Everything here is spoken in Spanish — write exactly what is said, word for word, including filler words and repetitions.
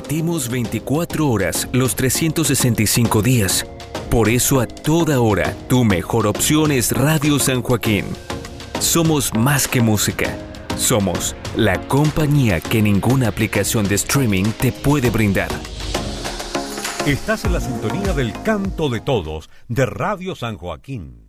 transmitimos veinticuatro horas los trescientos sesenta y cinco días. Por eso a toda hora, tu mejor opción es Radio San Joaquín. Somos más que música. Somos la compañía que ninguna aplicación de streaming te puede brindar. Estás en la sintonía del canto de todos de Radio San Joaquín.